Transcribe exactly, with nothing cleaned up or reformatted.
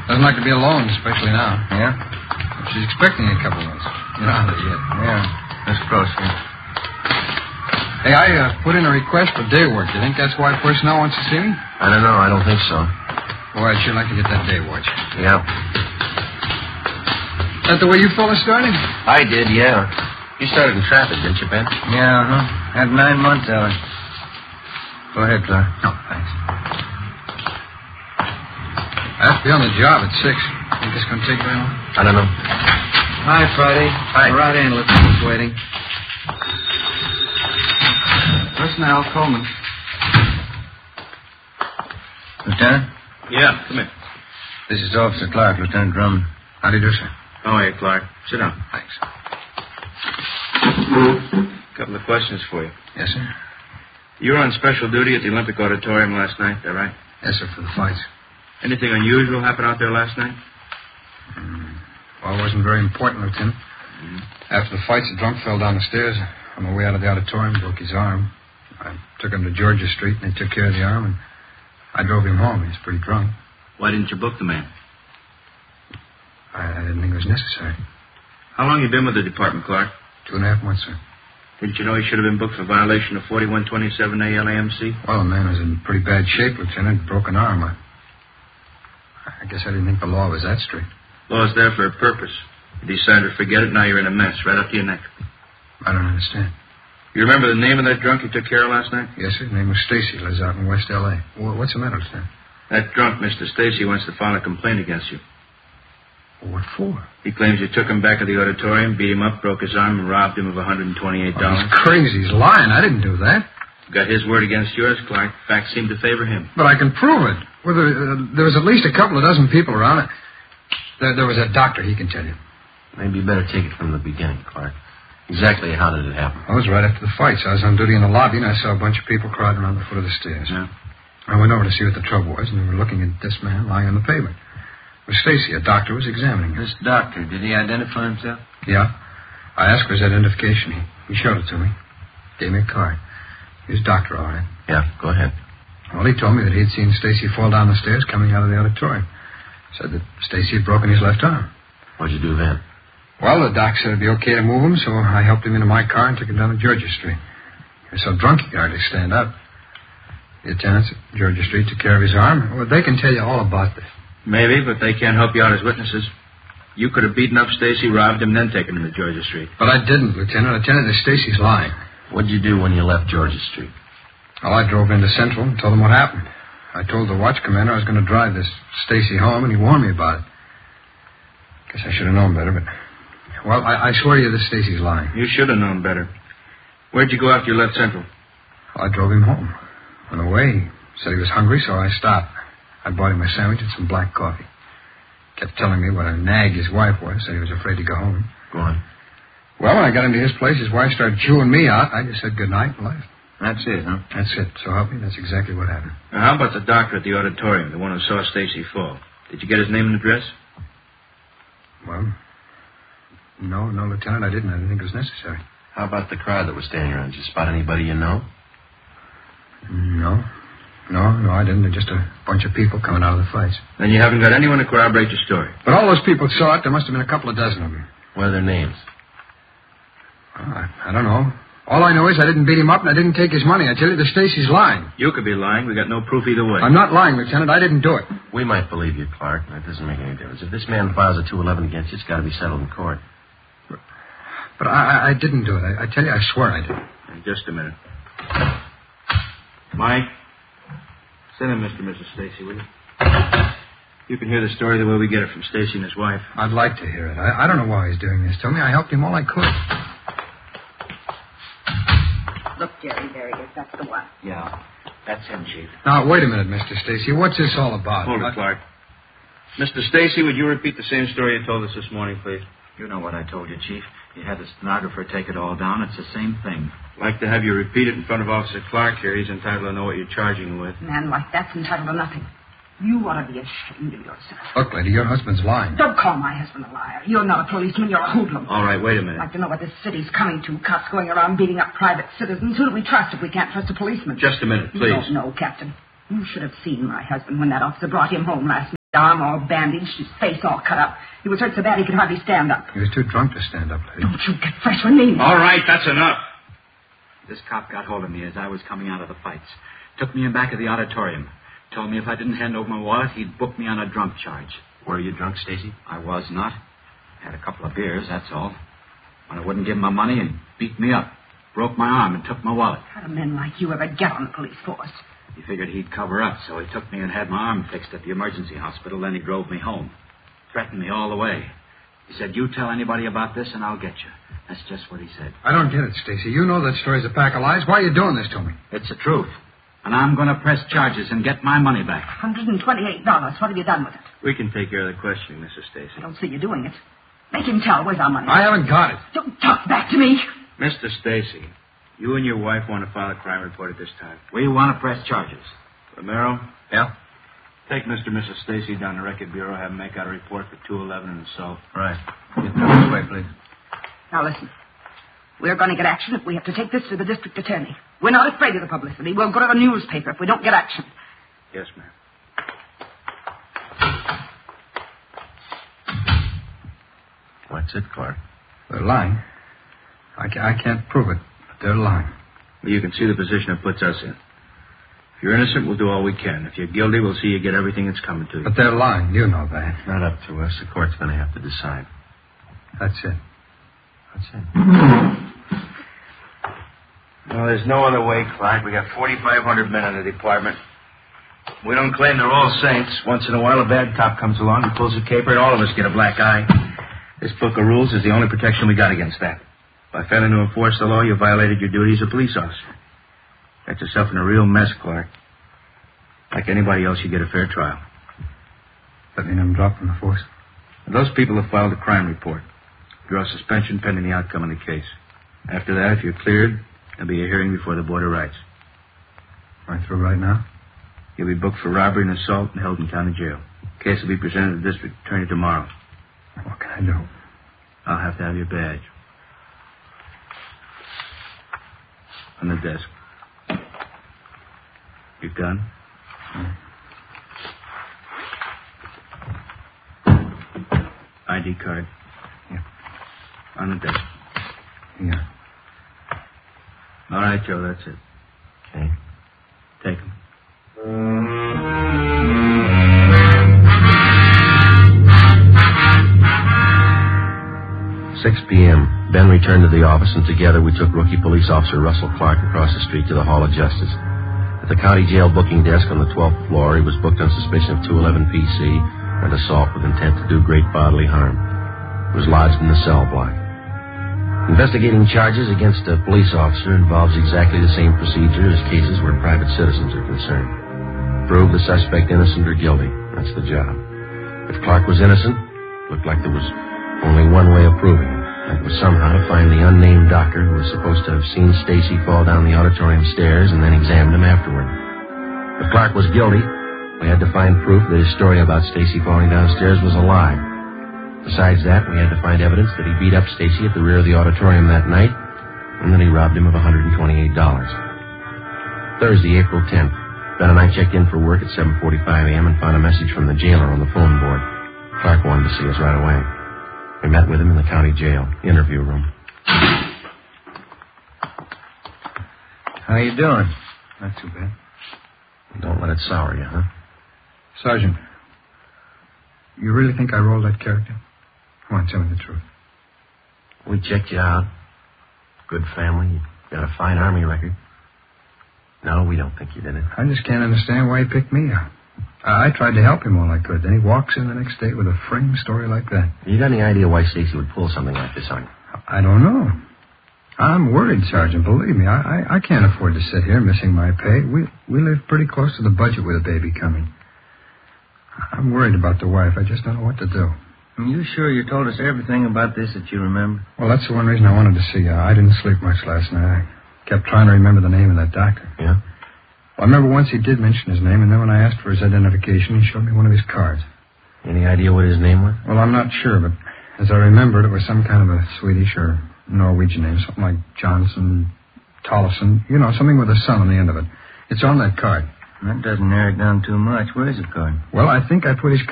Doesn't like to be alone, especially now. Yeah? She's expecting you in a couple of months. You're not there yet. Yeah. Let's cross here. Hey, I uh, put in a request for day work. Do you think that's why personnel wants to see me? I don't know. I don't think so. Boy, I'd sure like to get that day watch. Yeah. Is that the way you fellas started? I did, yeah. You started in traffic, didn't you, Ben? Yeah, uh-huh. Had nine months of it. Go ahead, Clark. No, thanks. I have to be on the job at six. Think it's going to take very long? I don't know. Hi, Friday. Hi. Right in. Lieutenant's waiting. Personnel, Coleman. Lieutenant? Yeah, come in. This is Officer Clark, Lieutenant Drummond. How do you do, sir? How are you, Clark? Sit down. Thanks. A couple of questions for you. Yes, sir? You were on special duty at the Olympic Auditorium last night, is that right? Yes, sir, for the fights. Anything unusual happen out there last night? Mm. Well, it wasn't very important, Lieutenant. Mm-hmm. After the fights, the drunk fell down the stairs. On the way out of the auditorium, broke his arm. I took him to Georgia Street, and they took care of the arm, and I drove him home. He was pretty drunk. Why didn't you book the man? I, I didn't think it was necessary. How long you been with the department, Clark? Two and a half months, sir. Didn't you know he should have been booked for violation of forty-one twenty-seven A L A M C? Well, the man was in pretty bad shape, Lieutenant. Broken arm. I, I guess I didn't think the law was that strict. Law's there for a purpose. You decided to forget it, now you're in a mess, right up to your neck. I don't understand. You remember the name of that drunk you took care of last night? Yes, sir. His name was Stacy. Lives out in West L A. What's the matter, Lieutenant? That drunk, Mister Stacy, wants to file a complaint against you. What for? He claims you took him back to the auditorium, beat him up, broke his arm, and robbed him of one hundred twenty-eight dollars. Oh, he's crazy. He's lying. I didn't do that. Got his word against yours, Clark. Facts seem to favor him. But I can prove it. Well, there, uh, there was at least a couple of dozen people around it. There, there was a doctor. He can tell you. Maybe you better take it from the beginning, Clark. Exactly how did it happen? I was right after the fights. I was on duty in the lobby, and I saw a bunch of people crowding around the foot of the stairs. Yeah. I went over to see what the trouble was, and they were looking at this man lying on the pavement. It was Stacy. A doctor was examining him. This doctor, did he identify himself? Yeah. I asked for his identification. He, he showed it to me. Gave me a card. He was doctor, all right. Yeah, go ahead. Well, he told me that he'd seen Stacy fall down the stairs coming out of the auditorium. Said that Stacy had broken his left arm. What'd you do then? Well, the doc said it'd be okay to move him, so I helped him into my car and took him down to Georgia Street. He was so drunk he could hardly stand up. The attendants at Georgia Street took care of his arm. Well, they can tell you all about this. Maybe, but they can't help you out as witnesses. You could have beaten up Stacy, robbed him, then taken him to Georgia Street. But I didn't, Lieutenant. I tell you that Stacy's lying. What'd you do when you left Georgia Street? Well, I drove into Central and told them what happened. I told the watch commander I was going to drive this Stacy home, and he warned me about it. Guess I should have known better, but... Well, I, I swear to you that Stacy's lying. You should have known better. Where'd you go after you left Central? Well, I drove him home. On the way, he said he was hungry, so I stopped. I bought him a sandwich and some black coffee. Kept telling me what a nag his wife was, said he was afraid to go home. Go on. Well, when I got into his place, his wife started chewing me out. I just said goodnight and left. That's it, huh? That's it. So help me, that's exactly what happened. Now, how about the doctor at the auditorium, the one who saw Stacy fall? Did you get his name and address? Well, no, no, Lieutenant, I didn't. I didn't think it was necessary. How about the crowd that was standing around? Did you spot anybody you know? No. No, no, I didn't. Just a bunch of people coming out of the fights. Then you haven't got anyone to corroborate your story. But all those people saw it. There must have been a couple of dozen of them. What are their names? Well, I, I don't know. All I know is I didn't beat him up and I didn't take his money. I tell you, the Stacy's lying. You could be lying. We got no proof either way. I'm not lying, Lieutenant. I didn't do it. We might believe you, Clark. That doesn't make any difference. If this man files a two eleven against you, it's got to be settled in court. But I, I, I didn't do it. I, I tell you, I swear I did. Just a minute. Mike, send in Mister and Missus Stacy, will you? You can hear the story the way we get it from Stacy and his wife. I'd like to hear it. I, I don't know why he's doing this to me. I helped him all I could. Look, Jerry, there he is. That's the one. Yeah, that's him, Chief. Now, wait a minute, Mister Stacy. What's this all about? Hold it, Clark. Mister Stacy, would you repeat the same story you told us this morning, please? You know what I told you, Chief. You had the stenographer take it all down. It's the same thing. I'd like to have you repeat it in front of Officer Clark here. He's entitled to know what you're charging him with. Man like that's entitled to nothing. You ought to be ashamed of yourself. Look, lady, your husband's lying. Don't call my husband a liar. You're not a policeman. You're a hoodlum. All right, wait a minute. I'd like to know what this city's coming to. Cops going around beating up private citizens. Who do we trust if we can't trust a policeman? Just a minute, please. You don't know, Captain. You should have seen my husband when that officer brought him home last night. arm all bandaged, his face all cut up. He was hurt so bad he could hardly stand up. He was too drunk to stand up, lady. Don't you get fresh with me. All right, that's enough. This cop got hold of me as I was coming out of the fights. Took me in back of the auditorium. Told me if I didn't hand over my wallet, he'd book me on a drunk charge. Were you drunk, Stacy? I was not. Had a couple of beers, that's all. When I wouldn't give him my money, he beat me up. Broke my arm and took my wallet. How do men like you ever get on the police force? He figured he'd cover up, so he took me and had my arm fixed at the emergency hospital. Then he drove me home. Threatened me all the way. He said, you tell anybody about this and I'll get you. That's just what he said. I don't get it, Stacy. You know that story's a pack of lies. Why are you doing this to me? It's the truth. And I'm going to press charges and get my money back. one hundred twenty-eight dollars. What have you done with it? We can take care of the questioning, Missus Stacy. I don't see you doing it. Make him tell. Where's our money? I haven't got it. Don't talk back to me. Mister Stacy, you and your wife want to file a crime report at this time. We want to press charges. Romero, Yeah? take Mister and Missus Stacy down to Record Bureau, have them make out a report for two eleven and assault. Right. Get them this way, please. Now listen. We're going to get action if we have to take this to the district attorney. We're not afraid of the publicity. We'll go to the newspaper if we don't get action. Yes, ma'am. What's it, Clark? They're lying. I, ca- I can't prove it, but they're lying. Well, you can see the position it puts us in. If you're innocent, we'll do all we can. If you're guilty, we'll see you get everything that's coming to you. But they're lying. You know that. Not up to us. The court's going to have to decide. That's it. That's it. Well, there's no other way, Clark. We got forty-five hundred men in the department. We don't claim they're all saints. Once in a while, a bad cop comes along and pulls a caper, and all of us get a black eye. This book of rules is the only protection we got against that. By failing to enforce the law, you violated your duty as a police officer. Got yourself in a real mess, Clark. Like anybody else, you get a fair trial. That mean I'm dropping the force? And those people have filed a crime report. You're on suspension pending the outcome of the case. After that, if you're cleared, there'll be a hearing before the Board of Rights. Right through right now? You'll be booked for robbery and assault in Hilton County Jail. The case will be presented to the district attorney tomorrow. What can I do? I'll have to have your badge. On the desk. Your gun? Hmm. I D card? Yeah. On the desk. Yeah. All right, Joe, that's it. Okay. Take him. six p.m. Ben returned to the office, and together we took rookie police officer Russell Clark across the street to the Hall of Justice. At the county jail booking desk on the twelfth floor, he was booked on suspicion of two eleven P C and assault with intent to do great bodily harm. He was lodged in the cell block. Investigating charges against a police officer involves exactly the same procedure as cases where private citizens are concerned. Prove the suspect innocent or guilty. That's the job. If Clark was innocent, it looked like there was only one way of proving it. That was somehow to find the unnamed doctor who was supposed to have seen Stacy fall down the auditorium stairs and then examined him afterward. If Clark was guilty, we had to find proof that his story about Stacy falling downstairs was a lie. Besides that, we had to find evidence that he beat up Stacy at the rear of the auditorium that night and that he robbed him of one hundred twenty-eight dollars. Thursday, April tenth, Ben and I checked in for work at seven forty-five a.m. and found a message from the jailer on the phone board. Clark wanted to see us right away. We met with him in the county jail interview room. How you doing? Not too bad. Don't let it sour you, huh? Sergeant, you really think I rolled that character? Come on, tell me the truth. We checked you out. Good family. You got a fine Army record. No, we don't think you did it. I just can't understand why he picked me up. I, I tried to help him all I could. Then he walks in the next day with a frame story like that. You got any idea why Stacy would pull something like this on you? I don't know. I'm worried, Sergeant. Believe me, I, I, I can't afford to sit here missing my pay. We we live pretty close to the budget with a baby coming. I'm worried about the wife. I just don't know what to do. Are you sure you told us everything about this that you remember? Well, that's the one reason I wanted to see you. I didn't sleep much last night. I kept trying to remember the name of that doctor. Yeah? Well, I remember once he did mention his name, and then when I asked for his identification, he showed me one of his cards. Any idea what his name was? Well, I'm not sure, but as I remembered, it was some kind of a Swedish or Norwegian name, something like Johnson, Tollefson, you know, something with a son on the end of it. It's on that card. That doesn't narrow it down too much. Where's the card? Well, I think I put his